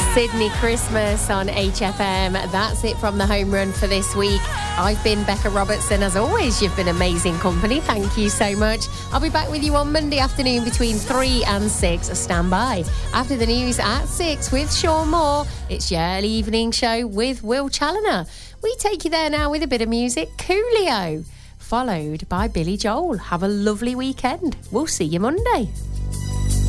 Sydney Christmas on HFM. That's it from the home run for this week. I've been Becca Robertson. As always, you've been amazing company. Thank you so much. I'll be back with you on Monday afternoon between 3 and 6. Stand by. After the news at 6 with Sean Moore, it's your early evening show with Will Challoner. We take you there now with a bit of music. Coolio, followed by Billy Joel. Have a lovely weekend. We'll see you Monday.